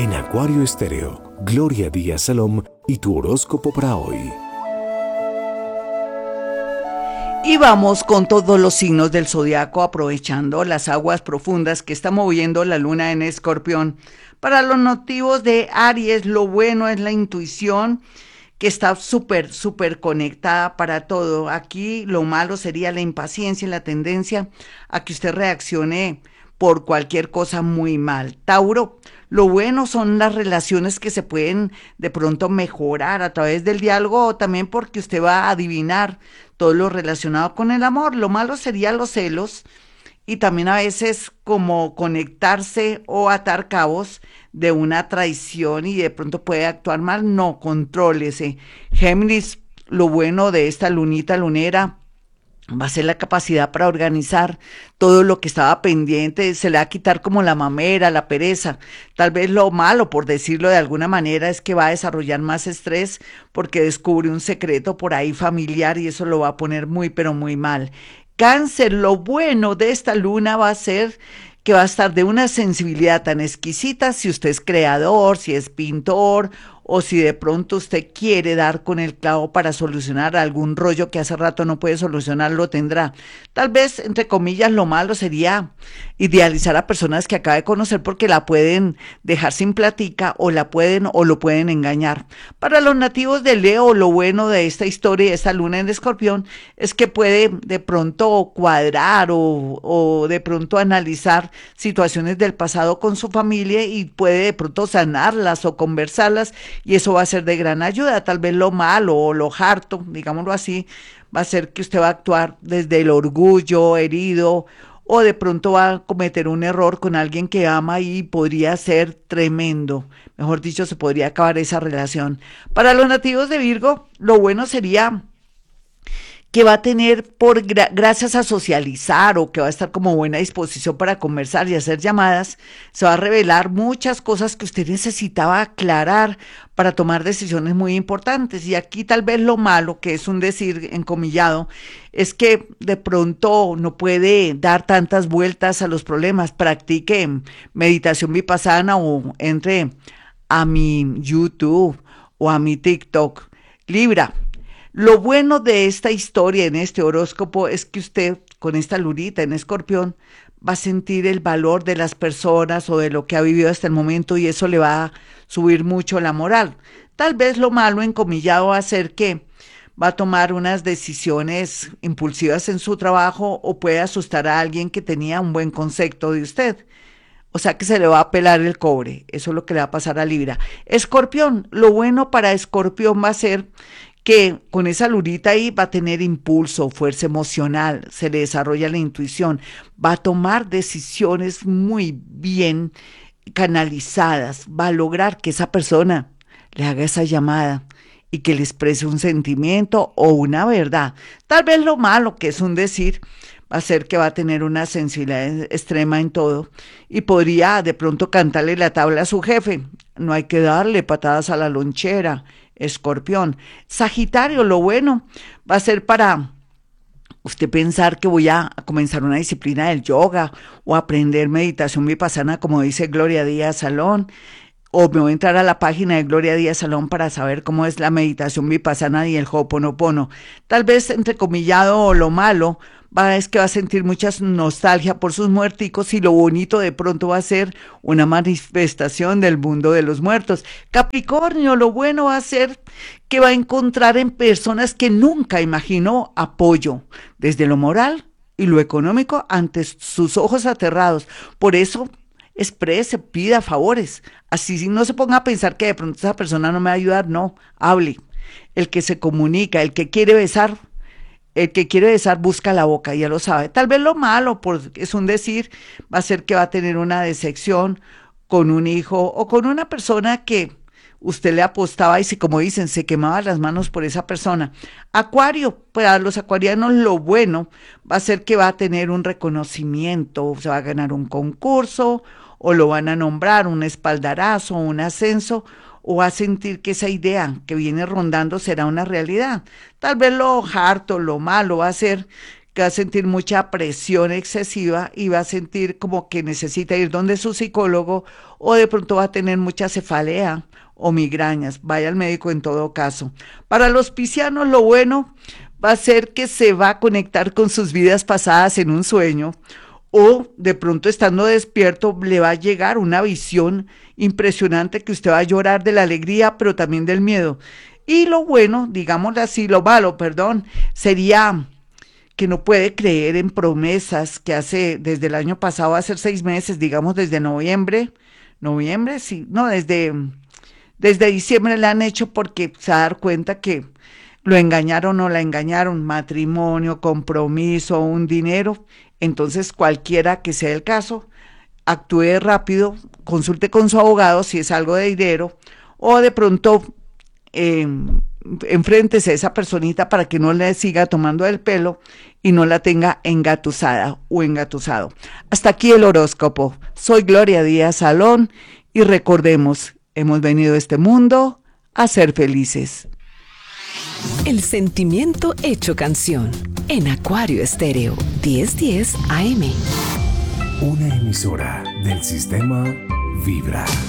En Acuario Estéreo, Gloria Díaz Salón y tu horóscopo para hoy. Y vamos con todos los signos del zodiaco, aprovechando las aguas profundas que está moviendo la luna en Escorpión. Para los nativos de Aries, lo bueno es la intuición, que está súper conectada para todo. Aquí lo malo sería la impaciencia y la tendencia a que usted reaccione por cualquier cosa muy mal. Tauro, lo bueno son las relaciones que se pueden de pronto mejorar a través del diálogo, o también porque usted va a adivinar todo lo relacionado con el amor. Lo malo sería los celos y también a veces como conectarse o atar cabos de una traición y de pronto puede actuar mal. No, contrólese. Géminis, lo bueno de esta lunita lunera va a ser la capacidad para organizar todo lo que estaba pendiente, se le va a quitar como la mamera, la pereza. Tal vez lo malo, por decirlo de alguna manera, es que va a desarrollar más estrés porque descubre un secreto por ahí familiar y eso lo va a poner muy, pero muy mal. Cáncer, lo bueno de esta luna va a ser que va a estar de una sensibilidad tan exquisita si usted es creador, si es pintor o si de pronto usted quiere dar con el clavo para solucionar algún rollo que hace rato no puede solucionar, lo tendrá. Tal vez, entre comillas, lo malo sería idealizar a personas que acaba de conocer porque la pueden dejar sin platica o la pueden o lo pueden engañar. Para los nativos de Leo, lo bueno de esta historia y de esta luna en Escorpión es que puede de pronto cuadrar o de pronto analizar situaciones del pasado con su familia y puede de pronto sanarlas o conversarlas y eso va a ser de gran ayuda. Tal vez lo malo o lo harto, digámoslo así, va a ser que usted va a actuar desde el orgullo, herido, o de pronto va a cometer un error con alguien que ama y podría ser tremendo. Mejor dicho, se podría acabar esa relación. Para los nativos de Virgo, lo bueno sería que va a tener gracias a socializar o que va a estar como buena disposición para conversar y hacer llamadas, se va a revelar muchas cosas que usted necesitaba aclarar para tomar decisiones muy importantes. Y aquí tal vez lo malo, que es un decir encomillado, es que de pronto no puede dar tantas vueltas a los problemas. Practique meditación vipassana o entre a mi YouTube o a mi TikTok. Libra. Lo bueno de esta historia en este horóscopo es que usted con esta lunita en Escorpión va a sentir el valor de las personas o de lo que ha vivido hasta el momento y eso le va a subir mucho la moral. Tal vez lo malo encomillado va a ser que va a tomar unas decisiones impulsivas en su trabajo o puede asustar a alguien que tenía un buen concepto de usted. O sea que se le va a pelar el cobre. Eso es lo que le va a pasar a Libra. Escorpión, lo bueno para Escorpión va a ser que con esa lunita ahí va a tener impulso, fuerza emocional, se le desarrolla la intuición, va a tomar decisiones muy bien canalizadas, va a lograr que esa persona le haga esa llamada y que le exprese un sentimiento o una verdad. Tal vez lo malo, que es un decir, va a ser que va a tener una sensibilidad extrema en todo y podría de pronto cantarle la tabla a su jefe. No hay que darle patadas a la lonchera. Escorpión. Sagitario, lo bueno va a ser para usted pensar que voy a comenzar una disciplina del yoga o aprender meditación vipassana, como dice Gloria Díaz Salón, o me voy a entrar a la página de Gloria Díaz Salón para saber cómo es la meditación vipassana y el Ho'oponopono. Tal vez entrecomillado o lo malo es que va a sentir mucha nostalgia por sus muerticos y lo bonito de pronto va a ser una manifestación del mundo de los muertos. Capricornio, lo bueno va a ser que va a encontrar en personas que nunca imaginó apoyo, desde lo moral y lo económico ante sus ojos aterrados. Por eso exprese, pida favores. Así no se ponga a pensar que de pronto esa persona no me va a ayudar, no, hable. El que se comunica, el que quiere besar busca la boca, ya lo sabe. Tal vez lo malo, es un decir, va a ser que va a tener una decepción con un hijo o con una persona que usted le apostaba y como dicen, se quemaba las manos por esa persona. Acuario, para los acuarianos lo bueno va a ser que va a tener un reconocimiento, se va a ganar un concurso o lo van a nombrar, un espaldarazo, un ascenso, o va a sentir que esa idea que viene rondando será una realidad. Tal vez lo harto, lo malo va a ser que va a sentir mucha presión excesiva y va a sentir como que necesita ir donde su psicólogo o de pronto va a tener mucha cefalea o migrañas. Vaya al médico en todo caso. Para los piscianos lo bueno va a ser que se va a conectar con sus vidas pasadas en un sueño o de pronto estando despierto le va a llegar una visión impresionante que usted va a llorar de la alegría, pero también del miedo. Y lo bueno, digámoslo así, lo malo, perdón, sería que no puede creer en promesas que hace desde el año pasado, hace 6 meses, digamos desde noviembre, sí, no, desde diciembre le han hecho porque se va a dar cuenta que lo engañaron o la engañaron, matrimonio, compromiso, un dinero. Entonces, cualquiera que sea el caso, actúe rápido, consulte con su abogado si es algo de dinero o de pronto eh, enfréntese a esa personita para que no le siga tomando el pelo y no la tenga engatusada o engatusado. Hasta aquí el horóscopo. Soy Gloria Díaz Salón y recordemos, hemos venido a este mundo a ser felices. El sentimiento hecho canción en Acuario Estéreo 1010 AM. Una emisora del sistema Vibra.